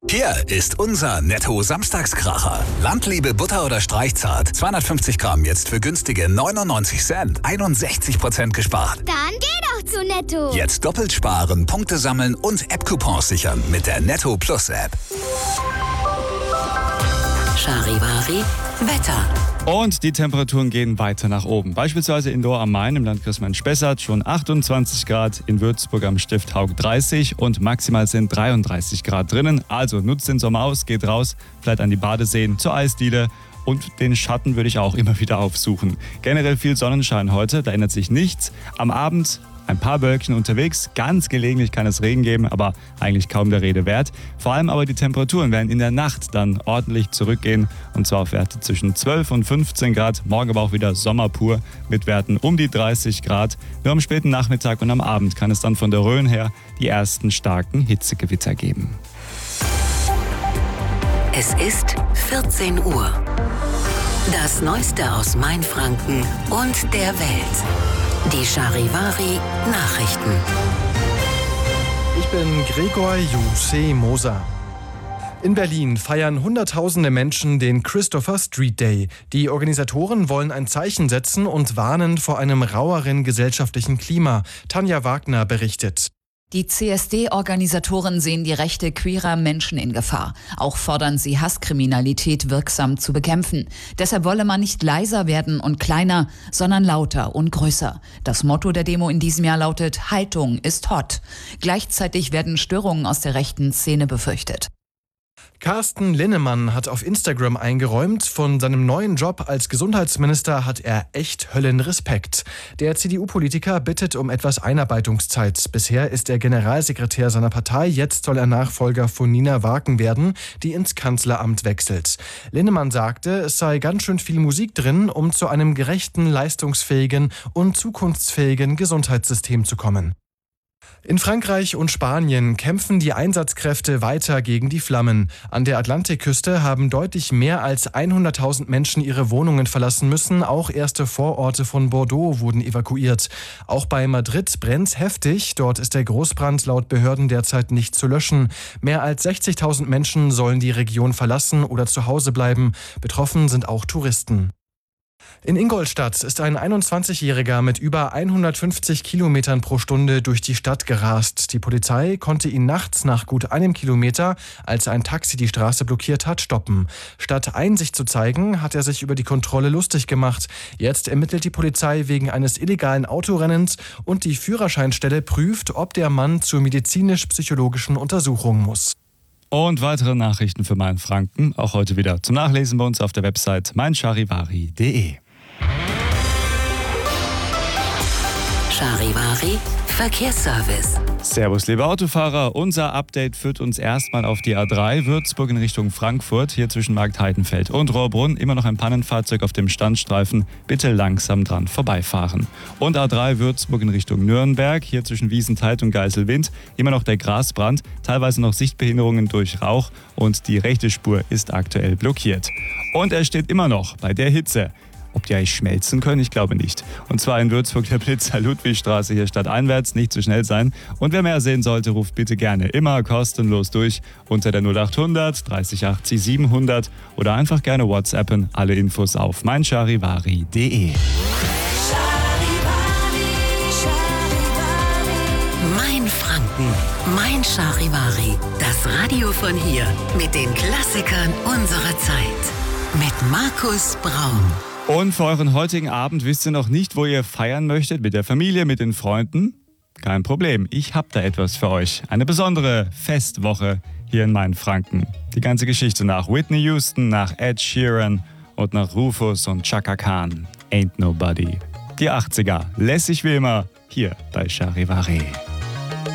Hier ist unser Netto-Samstagskracher. Landliebe Butter oder Streichzart. 250 Gramm jetzt für günstige 99 Cent. 61% gespart. Dann geh doch zu Netto. Jetzt doppelt sparen, Punkte sammeln und App-Coupons sichern mit der Netto Plus App. Charivari Wetter. Und die Temperaturen gehen weiter nach oben. Beispielsweise in Lohr am Main im Landkreis Main-Spessart schon 28 Grad, in Würzburg am Stift Haug 30 und maximal sind 33 Grad drinnen. Also nutzt den Sommer aus, geht raus, vielleicht an die Badeseen, zur Eisdiele und den Schatten würde ich auch immer wieder aufsuchen. Generell viel Sonnenschein heute, da ändert sich nichts. Am Abend ein paar Wölkchen unterwegs, ganz gelegentlich kann es Regen geben, aber eigentlich kaum der Rede wert. Vor allem aber die Temperaturen werden in der Nacht dann ordentlich zurückgehen und zwar auf Werte zwischen 12 und 15 Grad. Morgen aber auch wieder Sommer pur mit Werten um die 30 Grad. Nur am späten Nachmittag und am Abend kann es dann von der Rhön her die ersten starken Hitzegewitter geben. Es ist 14 Uhr. Das Neueste aus Mainfranken und der Welt. Die Charivari Nachrichten. Ich bin Gregor Juseh Moser. In Berlin feiern Hunderttausende Menschen den Christopher Street Day. Die Organisatoren wollen ein Zeichen setzen und warnen vor einem raueren gesellschaftlichen Klima. Tanja Wagner berichtet. Die CSD-Organisatoren sehen die Rechte queerer Menschen in Gefahr. Auch fordern sie, Hasskriminalität wirksam zu bekämpfen. Deshalb wolle man nicht leiser werden und kleiner, sondern lauter und größer. Das Motto der Demo in diesem Jahr lautet: Haltung ist hot. Gleichzeitig werden Störungen aus der rechten Szene befürchtet. Carsten Linnemann hat auf Instagram eingeräumt, von seinem neuen Job als Gesundheitsminister hat er echt Höllenrespekt. Der CDU-Politiker bittet um etwas Einarbeitungszeit. Bisher ist er Generalsekretär seiner Partei, jetzt soll er Nachfolger von Nina Waken werden, die ins Kanzleramt wechselt. Linnemann sagte, es sei ganz schön viel Musik drin, um zu einem gerechten, leistungsfähigen und zukunftsfähigen Gesundheitssystem zu kommen. In Frankreich und Spanien kämpfen die Einsatzkräfte weiter gegen die Flammen. An der Atlantikküste haben deutlich mehr als 100.000 Menschen ihre Wohnungen verlassen müssen. Auch erste Vororte von Bordeaux wurden evakuiert. Auch bei Madrid brennt's heftig. Dort ist der Großbrand laut Behörden derzeit nicht zu löschen. Mehr als 60.000 Menschen sollen die Region verlassen oder zu Hause bleiben. Betroffen sind auch Touristen. In Ingolstadt ist ein 21-Jähriger mit über 150 Kilometern pro Stunde durch die Stadt gerast. Die Polizei konnte ihn nachts nach gut einem Kilometer, als ein Taxi die Straße blockiert hat, stoppen. Statt Einsicht zu zeigen, hat er sich über die Kontrolle lustig gemacht. Jetzt ermittelt die Polizei wegen eines illegalen Autorennens und die Führerscheinstelle prüft, ob der Mann zur medizinisch-psychologischen Untersuchung muss. Und weitere Nachrichten für Mainfranken, auch heute wieder zum Nachlesen bei uns auf der Website meincharivari.de. Charivari Verkehrsservice. Servus, liebe Autofahrer. Unser Update führt uns erstmal auf die A3 Würzburg in Richtung Frankfurt. Hier zwischen Marktheidenfeld und Rohrbrunn immer noch ein Pannenfahrzeug auf dem Standstreifen. Bitte langsam dran vorbeifahren. Und A3 Würzburg in Richtung Nürnberg. Hier zwischen Wiesentheid und Geiselwind immer noch der Grasbrand. Teilweise noch Sichtbehinderungen durch Rauch. Und die rechte Spur ist aktuell blockiert. Und er steht immer noch bei der Hitze. Ob die eigentlich schmelzen können? Ich glaube nicht. Und zwar in Würzburg der Blitzer Ludwigstraße hier stadteinwärts, nicht zu schnell sein. Und wer mehr sehen sollte, ruft bitte gerne immer kostenlos durch unter der 0800 30 80 700 oder einfach gerne WhatsAppen. Alle Infos auf meincharivari.de. Mainfranken, mein Charivari. Das Radio von hier mit den Klassikern unserer Zeit. Mit Markus Braun. Und für euren heutigen Abend wisst ihr noch nicht, wo ihr feiern möchtet, mit der Familie, mit den Freunden? Kein Problem, ich habe da etwas für euch. Eine besondere Festwoche hier in Mainfranken. Die ganze Geschichte nach Whitney Houston, nach Ed Sheeran und nach Rufus und Chaka Khan. Ain't Nobody. Die 80er, lässig wie immer, hier bei Charivari.